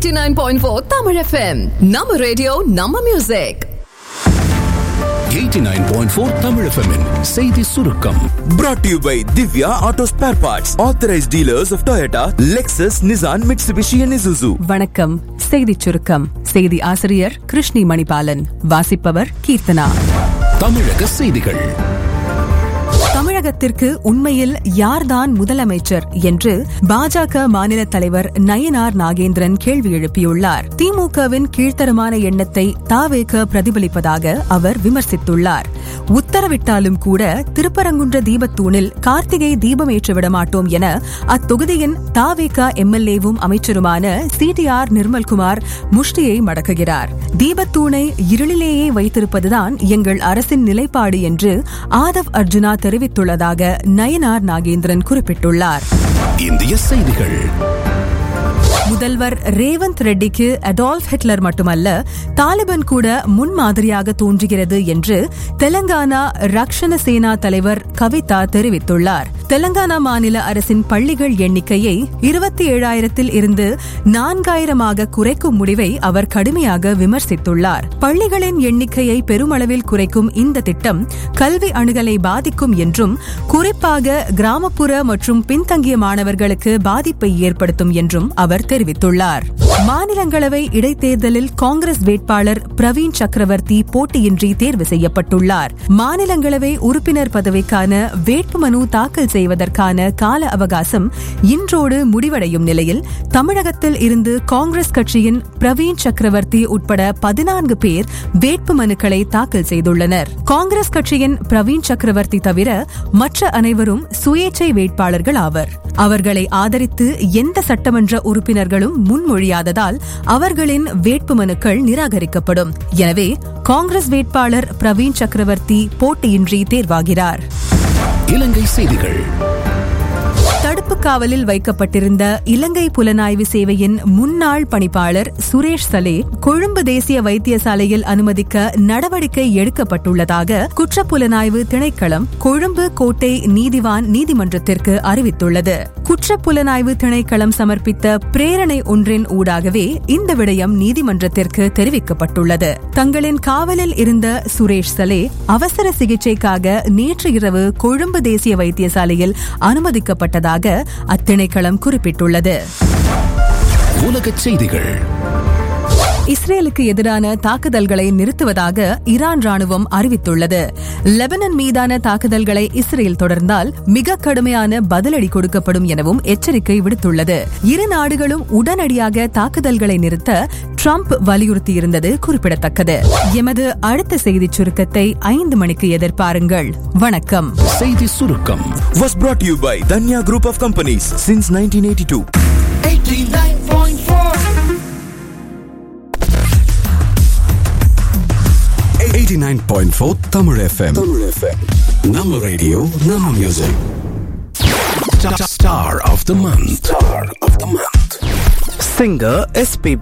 89.4 Tamil FM. Nama radio, Nama music. 89.4 Tamil FM -in செய்தி சுருக்கம். Brought to you by Divya Auto Spare Parts, authorized dealers of Toyota, Lexus, Nissan, Mitsubishi and Isuzu. வணக்கம். செய்தி சுருக்கம். செய்தி ஆசிரியர் கிருஷ்ணி மணிபாலன். வாசிப்பவர் கீர்த்தனா. தமிழக செய்திகள். தமிழகத்திற்கு உண்மையில் யார்தான் முதலமைச்சர் என்று பாஜக மாநில தலைவர் நயினார் நாகேந்திரன் கேள்வி எழுப்பியுள்ளார். திமுகவின் கீழ்த்தரமான எண்ணத்தை தாவேக பிரதிபலிப்பதாக அவர் விமர்சித்துள்ளார். உத்தரவிட்டாலும் கூட திருப்பரங்குன்ற தீபத்தூணில் கார்த்திகை தீபம் ஏற்றிவிட மாட்டோம் என அத்தொகுதியின் தாவேக எம்எல்ஏவும் அமைச்சருமான CTR நிர்மல்குமார் முஷ்டியை மடக்குகிறார். தீபத்தூணை இருளிலேயே வைத்திருப்பதுதான் எங்கள் அரசின் நிலைப்பாடு என்று ஆதவ் அர்ஜுனா தெரிவித்துள்ளதாக நயினார் நாகேந்திரன் குறிப்பிட்டுள்ளார். இந்திய செய்திகள். முதல்வர் ரேவந்த் ரெட்டிக்கு அடால்ஃப் ஹிட்லர் மட்டுமல்ல, தாலிபான் கூட முன்மாதிரியாக தோன்றுகிறது என்று தெலங்கானா ரக்ஷண சேனா தலைவர் கவிதா தெரிவித்துள்ளார். தெலங்கானா மாநில அரசின் பள்ளிகள் எண்ணிக்கையை 27,000 இருந்து 4,000 குறைக்கும் முடிவை அவர் கடுமையாக விமர்சித்துள்ளார். பள்ளிகளின் எண்ணிக்கையை பெருமளவில் குறைக்கும் இந்த திட்டம் கல்வி அணுகலை பாதிக்கும் என்றும், குறிப்பாக கிராமப்புற மற்றும் பின்தங்கிய மாணவர்களுக்கு பாதிப்பை ஏற்படுத்தும் என்றும் அவர் தெரிவித்துள்ளார். மாநிலங்களவை இடைத்தேர்தலில் காங்கிரஸ் வேட்பாளர் பிரவீன் சக்கரவர்த்தி போட்டியின்றி தேர்வு செய்யப்பட்டுள்ளார். மாநிலங்களவை உறுப்பினர் பதவிக்கான வேட்புமனு தாக்கல் செய்வதற்கான கால அவகாசம் இன்றோடு முடிவடையும் நிலையில் தமிழகத்தில் இருந்து காங்கிரஸ் கட்சியின் பிரவீன் சக்கரவர்த்தி உட்பட 14 பேர் வேட்புமனுக்களை தாக்கல் செய்துள்ளனர். காங்கிரஸ் கட்சியின் பிரவீன் சக்கரவர்த்தி தவிர மற்ற அனைவரும் சுயேச்சை வேட்பாளர்கள் ஆவர். அவர்களை ஆதரித்து எந்த சட்டமன்ற உறுப்பினர்களும் முன்மொழியாததால் அவர்களின் வேட்புமனுக்கள் நிராகரிக்கப்படும். எனவே காங்கிரஸ் வேட்பாளர் பிரவீன் சக்கரவர்த்தி போட்டியின்றி தேர்வாகிறார். இலங்கை செய்திகள். தடுப்பு காவலில் வைக்கப்பட்டிருந்த இலங்கை புலனாய்வு சேவையின் முன்னாள் பணிப்பாளர் சுரேஷ் சலே கொழும்பு தேசிய வைத்தியசாலையில் அனுமதிக்க நடவடிக்கை எடுக்கப்பட்டுள்ளதாக குற்றப்புலனாய்வு திணைக்களம் கொழும்பு கோட்டை நீதிவான் நீதிமன்றத்திற்கு அறிவித்துள்ளது. குற்றப்புலனாய்வு திணைக்களம் சமர்ப்பித்த பிரேரணை ஒன்றின் ஊடாகவே இந்த விடயம் நீதிமன்றத்திற்கு தெரிவிக்கப்பட்டுள்ளது. தங்களின் காவலில் இருந்த சுரேஷ் சலே அவசர சிகிச்சைக்காக நேற்று இரவு கொழும்பு தேசிய வைத்தியசாலையில் அனுமதிக்கப்பட்டதாக அத்திணைக்களம் குறிப்பிட்டுள்ளது. உலகச் செய்திகள். இஸ்ரேலுக்கு எதிரான தாக்குதல்களை நிறுத்துவதாக ஈரான் ராணுவம் அறிவித்துள்ளது. லெபனான் மீதான தாக்குதல்களை இஸ்ரேல் தொடர்ந்தால் மிக கடுமையான பதிலடி கொடுக்கப்படும் எனவும் எச்சரிக்கை விடுத்துள்ளது. இரு நாடுகளும் உடனடியாக தாக்குதல்களை நிறுத்த ட்ரம்ப் வலியுறுத்தியிருந்தது குறிப்பிடத்தக்கது. எமது அடுத்த செய்திச் சுருக்கத்தை 5 மணிக்கு எதிர்பாருங்கள். வணக்கம். செய்தி சுருக்கம் Was brought to you by Danya Group of Companies since 1982. 89.4 Tamil FM. Nama radio, Nama music. Star of the month. Singer SPB